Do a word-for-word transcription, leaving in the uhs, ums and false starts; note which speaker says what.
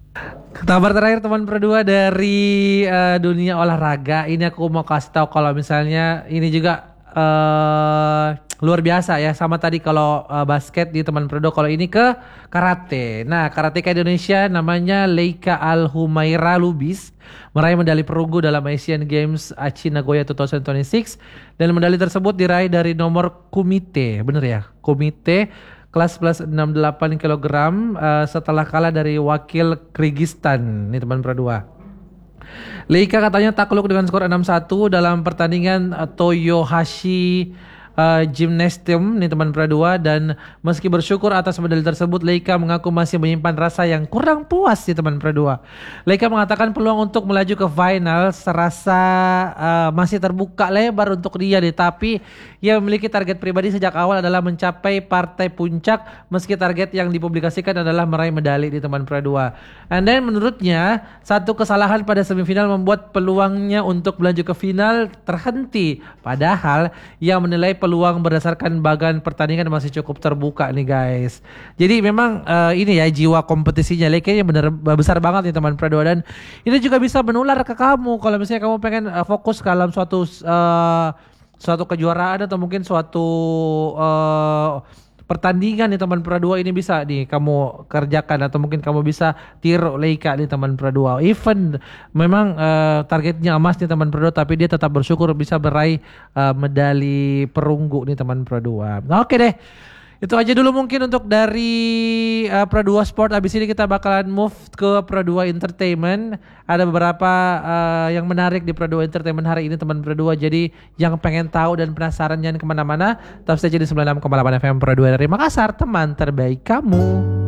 Speaker 1: Kabar terakhir teman berdua dari eh, dunia olahraga. Ini aku mau kasih tahu kalau misalnya ini juga eh luar biasa ya. Sama tadi kalau eh, basket di teman berdua. Kalau ini ke karate. Nah, karateka Indonesia namanya Leika Al Humaira Lubis meraih medali perunggu dalam Asian Games Aichi Nagoya dua ribu dua puluh enam dan medali tersebut diraih dari nomor kumite. Bener ya? Kumite kelas plus enam puluh delapan kilogram eh, setelah kalah dari wakil Kyrgyzstan. Ini teman berdua. Leika katanya takluk dengan skor enam satu dalam pertandingan eh, Toyohashi eh, Gymnasium nih teman pradua dan meski bersyukur atas medali tersebut Leika mengaku masih menyimpan rasa yang kurang puas di teman pradua. Leika mengatakan peluang untuk melaju ke final serasa eh, masih terbuka lebar untuk dia nih tapi ia memiliki target pribadi sejak awal adalah mencapai partai puncak meski target yang dipublikasikan adalah meraih medali di teman pradua. And then menurutnya satu kesalahan pada semifinal membuat peluangnya untuk melaju ke final terhenti. Padahal ia menilai peluang berdasarkan bagan pertandingan masih cukup terbuka nih guys. Jadi memang eh, ini ya jiwa kompetisinya kayaknya bener besar banget nih teman pradua dan ini juga bisa menular ke kamu kalau misalnya kamu pengen eh, fokus ke dalam suatu eh, suatu kejuaraan atau mungkin suatu eh, pertandingan nih teman pradua ini bisa nih kamu kerjakan atau mungkin kamu bisa tiru Leika nih teman pradua. Even memang eh, targetnya emas nih teman pradua tapi dia tetap bersyukur bisa meraih eh, medali perunggu nih teman pradua. Nah, oke deh. Itu aja dulu mungkin untuk dari uh, Pradua Sport. Abis ini kita bakalan move ke Pradua Entertainment. Ada beberapa uh, yang menarik di Pradua Entertainment hari ini teman Pradua. Jadi yang pengen tahu dan penasaran jangan kemana-mana. Tetap stay di sembilan puluh enam koma delapan F M Pradua dari Makassar. Teman terbaik kamu.